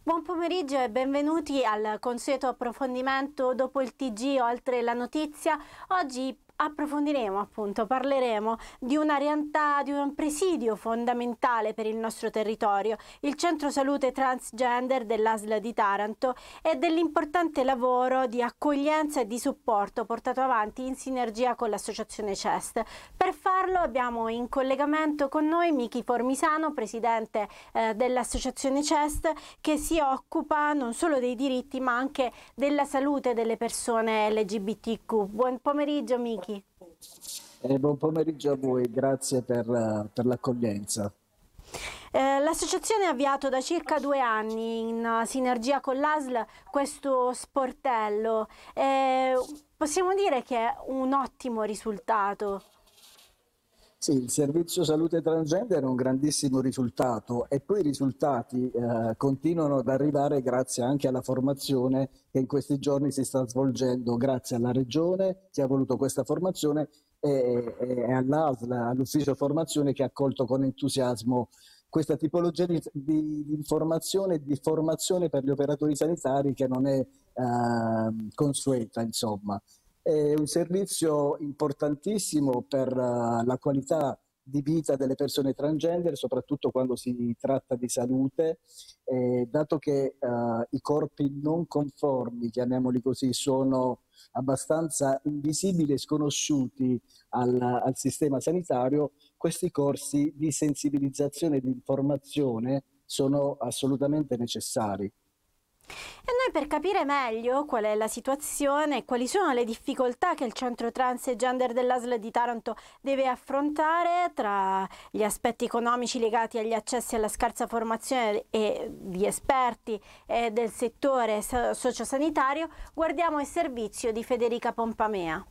Buon pomeriggio e benvenuti al consueto approfondimento dopo il TG oltre la notizia. Oggi parleremo di una realtà, di un presidio fondamentale per il nostro territorio, il Centro Salute Transgender dell'ASL di Taranto, e dell'importante lavoro di accoglienza e di supporto portato avanti in sinergia con l'associazione CEST. Per farlo abbiamo in collegamento con noi Miki Formisano, presidente dell'associazione CEST, che si occupa non solo dei diritti ma anche della salute delle persone LGBTQ. Buon pomeriggio Miki. Buon pomeriggio a voi, grazie per l'accoglienza. L'associazione ha avviato da circa 2 anni, in sinergia con l'ASL, questo sportello. Possiamo dire che è un ottimo risultato. Sì, il servizio salute transgender è un grandissimo risultato e poi i risultati continuano ad arrivare grazie anche alla formazione che in questi giorni si sta svolgendo grazie alla Regione che ha voluto questa formazione e all'ASL, all'ufficio formazione, che ha accolto con entusiasmo questa tipologia di informazione e di formazione per gli operatori sanitari, che non è consueta, insomma. È un servizio importantissimo per la qualità di vita delle persone transgender, soprattutto quando si tratta di salute, dato che i corpi non conformi, chiamiamoli così, sono abbastanza invisibili e sconosciuti al sistema sanitario. Questi corsi di sensibilizzazione e di informazione sono assolutamente necessari. E noi, per capire meglio qual è la situazione e quali sono le difficoltà che il Centro Trans e Gender dell'ASL di Taranto deve affrontare, tra gli aspetti economici legati agli accessi alla scarsa formazione e di esperti del settore sociosanitario, guardiamo il servizio di Federica Pompamea.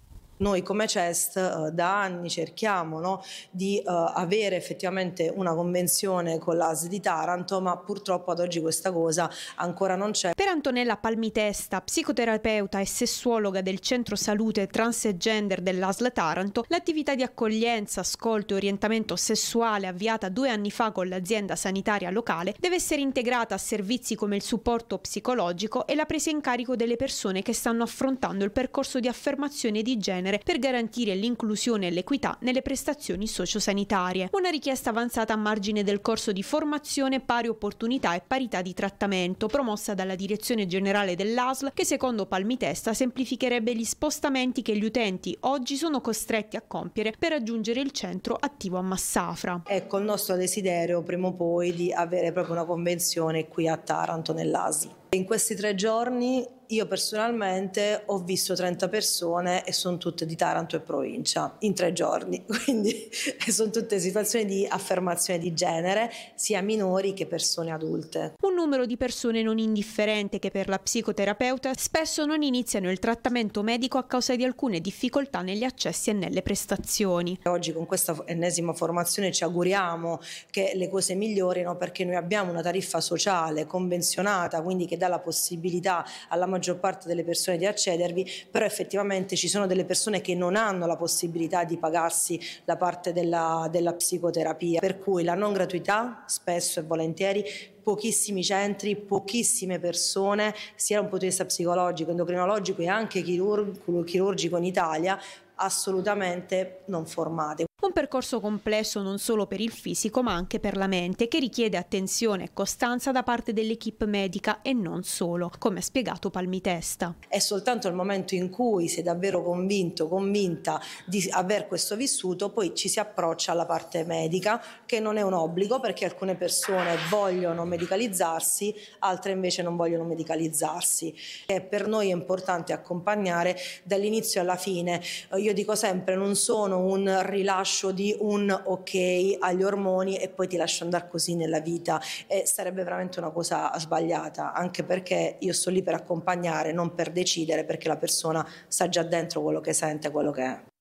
Noi come CEST da anni cerchiamo, di avere effettivamente una convenzione con l'ASL di Taranto, ma purtroppo ad oggi questa cosa ancora non c'è. Per Antonella Palmitesta, psicoterapeuta e sessuologa del Centro Salute Trans e Gender dell'ASL Taranto, l'attività di accoglienza, ascolto e orientamento sessuale avviata 2 anni fa con l'azienda sanitaria locale deve essere integrata a servizi come il supporto psicologico e la presa in carico delle persone che stanno affrontando il percorso di affermazione di genere per garantire l'inclusione e l'equità nelle prestazioni sociosanitarie. Una richiesta avanzata a margine del corso di formazione Pari Opportunità e Parità di Trattamento, promossa dalla Direzione Generale dell'ASL, che secondo Palmitesta semplificherebbe gli spostamenti che gli utenti oggi sono costretti a compiere per raggiungere il centro attivo a Massafra. Ecco, il nostro desiderio prima o poi di avere proprio una convenzione qui a Taranto nell'ASL. In questi 3 giorni io personalmente ho visto 30 persone e sono tutte di Taranto e provincia, in 3 giorni, quindi sono tutte situazioni di affermazione di genere, sia minori che persone adulte. Un numero di persone non indifferente che per la psicoterapeuta spesso non iniziano il trattamento medico a causa di alcune difficoltà negli accessi e nelle prestazioni. Oggi con questa ennesima formazione ci auguriamo che le cose migliorino, perché noi abbiamo una tariffa sociale convenzionata, quindi che dà la possibilità alla maggior parte delle persone di accedervi, però effettivamente ci sono delle persone che non hanno la possibilità di pagarsi la parte della psicoterapia, per cui la non gratuità spesso e volentieri, pochissimi centri, pochissime persone, sia da un punto di vista psicologico, endocrinologico e anche chirurgico in Italia, assolutamente non formate. Un percorso complesso non solo per il fisico ma anche per la mente, che richiede attenzione e costanza da parte dell'equipe medica e non solo, come ha spiegato Palmitesta. È soltanto il momento in cui si è davvero convinta di aver questo vissuto, poi ci si approccia alla parte medica, che non è un obbligo, perché alcune persone vogliono medicalizzarsi, altre invece non vogliono medicalizzarsi. E per noi è importante accompagnare dall'inizio alla fine. Io dico sempre, non sono un rilascio di un ok agli ormoni e poi ti lascio andare così nella vita, e sarebbe veramente una cosa sbagliata, anche perché io sto lì per accompagnare, non per decidere, perché la persona sa già dentro quello che sente, quello che è.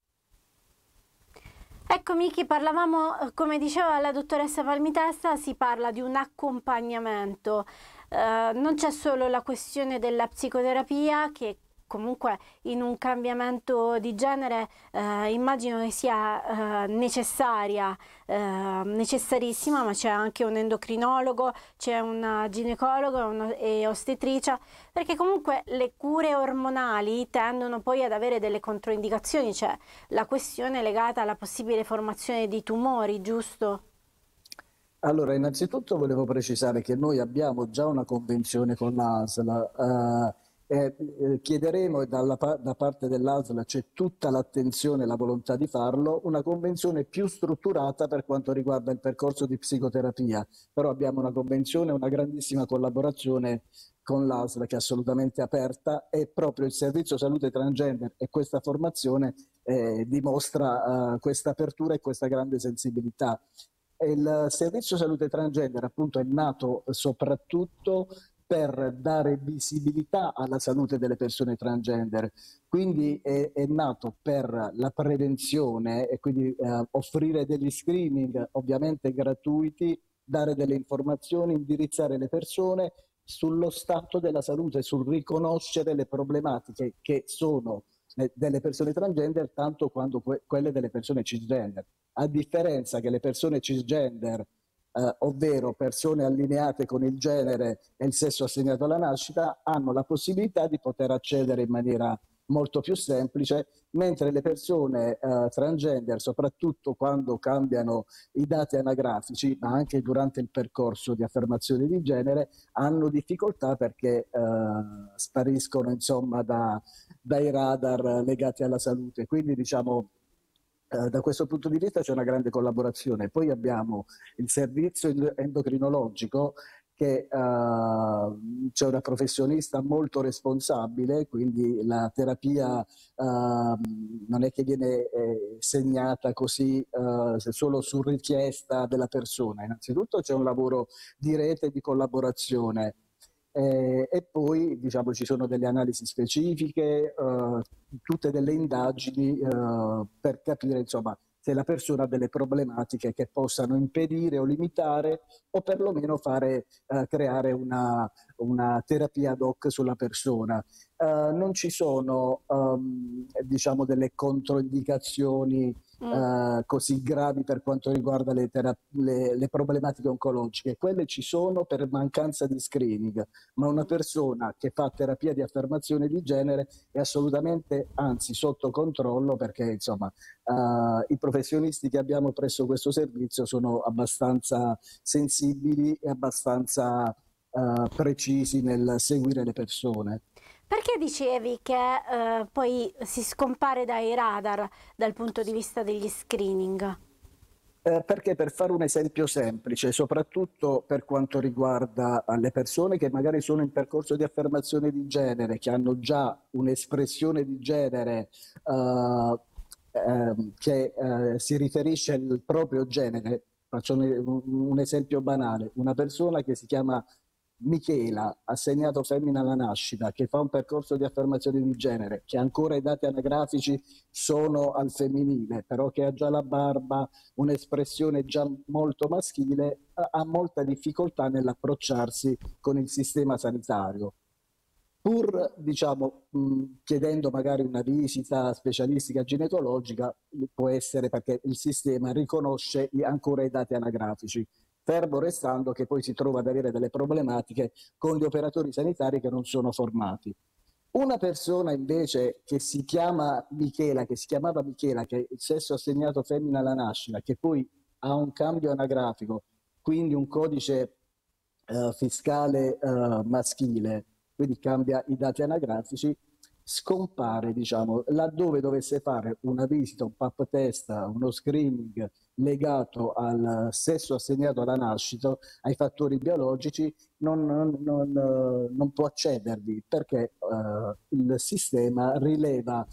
Ecco Miki, parlavamo, come diceva la dottoressa Palmitesta, si parla di un accompagnamento, non c'è solo la questione della psicoterapia, che comunque in un cambiamento di genere immagino che sia necessarissima, ma c'è anche un endocrinologo, c'è una ginecologa e ostetricia, perché comunque le cure ormonali tendono poi ad avere delle controindicazioni, c'è la questione legata alla possibile formazione di tumori, giusto? Allora, innanzitutto volevo precisare che noi abbiamo già una convenzione con l'ASL, chiederemo, e da parte dell'ASL c'è tutta l'attenzione e la volontà di farlo, una convenzione più strutturata per quanto riguarda il percorso di psicoterapia, però abbiamo una convenzione, una grandissima collaborazione con l'ASL che è assolutamente aperta, e proprio il servizio salute transgender e questa formazione dimostra questa apertura e questa grande sensibilità. Il servizio salute transgender appunto è nato soprattutto per dare visibilità alla salute delle persone transgender, quindi è nato per la prevenzione e quindi offrire degli screening ovviamente gratuiti, dare delle informazioni, indirizzare le persone sullo stato della salute, sul riconoscere le problematiche che sono delle persone transgender tanto quanto quelle delle persone cisgender. A differenza che le persone cisgender, ovvero persone allineate con il genere e il sesso assegnato alla nascita, hanno la possibilità di poter accedere in maniera molto più semplice, mentre le persone transgender, soprattutto quando cambiano i dati anagrafici, ma anche durante il percorso di affermazione di genere, hanno difficoltà perché spariscono insomma dai radar legati alla salute. Quindi diciamo da questo punto di vista c'è una grande collaborazione. Poi abbiamo il servizio endocrinologico che c'è una professionista molto responsabile, quindi la terapia non è che viene segnata così solo su richiesta della persona. Innanzitutto c'è un lavoro di rete e di collaborazione. E poi diciamo ci sono delle analisi specifiche, tutte delle indagini per capire insomma se la persona ha delle problematiche che possano impedire o limitare o perlomeno fare creare una terapia ad hoc sulla persona. Non ci sono diciamo delle controindicazioni così gravi per quanto riguarda le problematiche oncologiche. Quelle ci sono per mancanza di screening, ma una persona che fa terapia di affermazione di genere è assolutamente, anzi, sotto controllo, perché insomma i professionisti che abbiamo presso questo servizio sono abbastanza sensibili e abbastanza precisi nel seguire le persone. Perché dicevi che poi si scompare dai radar dal punto di vista degli screening? Perché per fare un esempio semplice, soprattutto per quanto riguarda le persone che magari sono in percorso di affermazione di genere, che hanno già un'espressione di genere che si riferisce al proprio genere, faccio un esempio banale, una persona che si chiama Michela, assegnato femmina alla nascita, che fa un percorso di affermazione di genere, che ancora i dati anagrafici sono al femminile, però che ha già la barba, un'espressione già molto maschile, ha molta difficoltà nell'approcciarsi con il sistema sanitario. Pur diciamo, chiedendo magari una visita specialistica ginecologica, può essere perché il sistema riconosce ancora i dati anagrafici. Fermo restando che poi si trova ad avere delle problematiche con gli operatori sanitari che non sono formati. Una persona invece che si chiama Michela, che si chiamava Michela, che è il sesso assegnato femmina alla nascita, che poi ha un cambio anagrafico, quindi un codice fiscale maschile, quindi cambia i dati anagrafici, scompare, diciamo, laddove dovesse fare una visita, un pap test, uno screening legato al sesso assegnato alla nascita, ai fattori biologici, non può accedervi perché il sistema rileva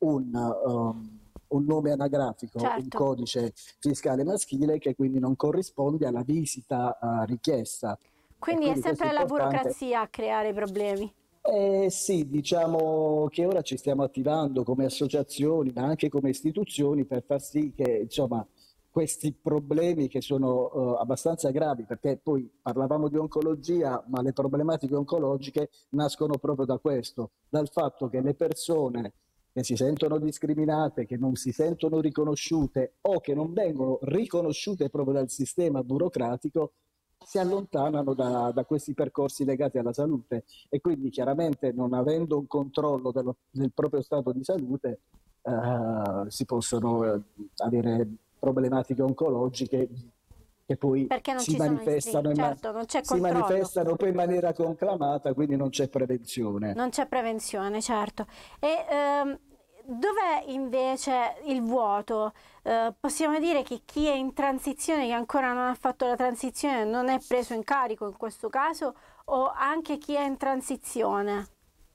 un nome anagrafico, Certo. un codice fiscale maschile che quindi non corrisponde alla visita richiesta. Quindi è sempre la burocrazia a creare problemi. Sì, diciamo che ora ci stiamo attivando come associazioni, ma anche come istituzioni per far sì che insomma questi problemi che sono abbastanza gravi, perché poi parlavamo di oncologia, ma le problematiche oncologiche nascono proprio da questo, dal fatto che le persone che si sentono discriminate, che non si sentono riconosciute o che non vengono riconosciute proprio dal sistema burocratico, si allontanano da questi percorsi legati alla salute e quindi chiaramente non avendo un controllo del proprio stato di salute si possono avere problematiche oncologiche che poi Perché non si ci sono i manifestano, certo, non c'è si controllo. manifestano poi in maniera conclamata, quindi non c'è prevenzione. Non c'è prevenzione, certo. E dov'è invece il vuoto? Possiamo dire che chi è in transizione, che ancora non ha fatto la transizione, non è preso in carico in questo caso, o anche chi è in transizione?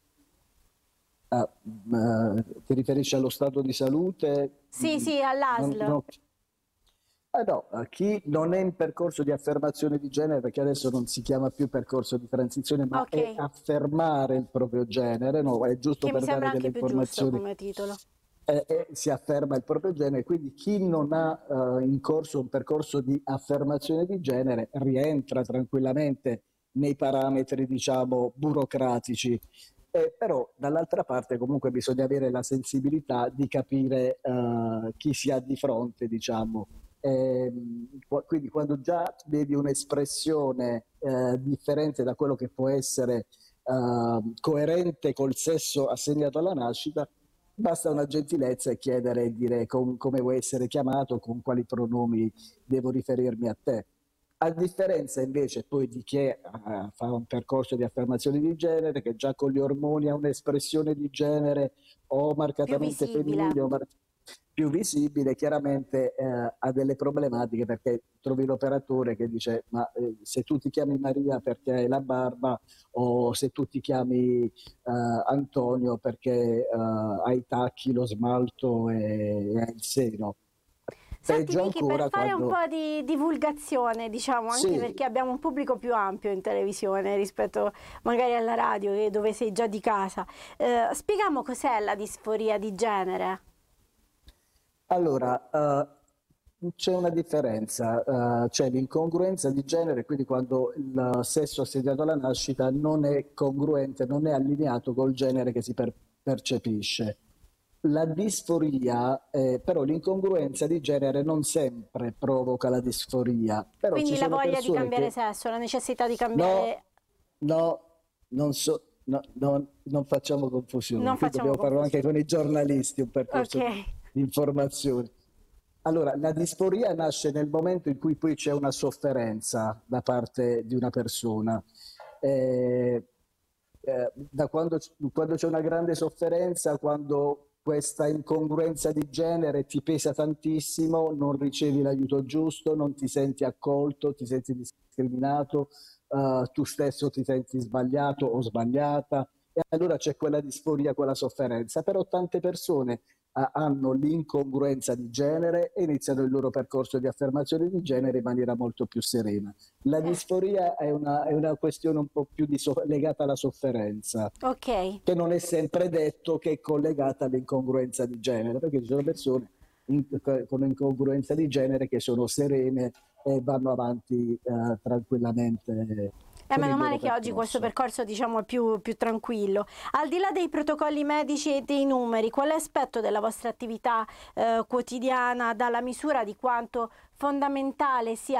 Ti riferisci allo stato di salute? Sì, all'ASL. No, chi non è in percorso di affermazione di genere, perché adesso non si chiama più percorso di transizione, ma è affermare il proprio genere, no, è giusto che per mi sembra dare delle anche più giusto informazioni. come titolo. Si afferma il proprio genere, quindi chi non ha in corso un percorso di affermazione di genere rientra tranquillamente nei parametri, diciamo, burocratici. Però dall'altra parte comunque bisogna avere la sensibilità di capire chi si ha di fronte, diciamo. Quindi quando già vedi un'espressione differente da quello che può essere coerente col sesso assegnato alla nascita, basta una gentilezza e chiedere e dire come vuoi essere chiamato, con quali pronomi devo riferirmi a te. A differenza invece poi di chi fa un percorso di affermazione di genere, che già con gli ormoni ha un'espressione di genere o marcatamente femminile o più visibile, chiaramente ha delle problematiche, perché trovi l'operatore che dice ma se tu ti chiami Maria perché hai la barba, o se tu ti chiami Antonio perché hai i tacchi, lo smalto e hai il seno. Senti Peggio Miki, ancora per fare quando... un po' di divulgazione, diciamo, anche Sì. perché abbiamo un pubblico più ampio in televisione rispetto magari alla radio, dove sei già di casa, spieghiamo cos'è la disforia di genere. Allora, c'è una differenza, c'è l'incongruenza di genere, quindi quando il sesso assegnato alla nascita non è congruente, non è allineato col genere che si percepisce. La disforia, però l'incongruenza di genere non sempre provoca la disforia. Però Quindi ci la sono voglia di persone cambiare sesso, la necessità di cambiare... No, non facciamo confusione. Non Qui facciamo dobbiamo farlo anche confusione. con i giornalisti, un percorso di informazione. Allora, la disforia nasce nel momento in cui poi c'è una sofferenza da parte di una persona. Da quando c'è una grande sofferenza, quando questa incongruenza di genere ti pesa tantissimo, non ricevi l'aiuto giusto, non ti senti accolto, ti senti discriminato, tu stesso ti senti sbagliato o sbagliata, e allora c'è quella disforia, quella sofferenza. Però tante persone hanno l'incongruenza di genere e iniziano il loro percorso di affermazione di genere in maniera molto più serena. La disforia è una questione un po' più legata alla sofferenza, che non è sempre detto che è collegata all'incongruenza di genere, perché ci sono persone con incongruenza di genere che sono serene e vanno avanti tranquillamente. Meno male che oggi questo percorso, diciamo, è più tranquillo. Al di là dei protocolli medici e dei numeri, quale aspetto della vostra attività quotidiana dà la misura di quanto fondamentale sia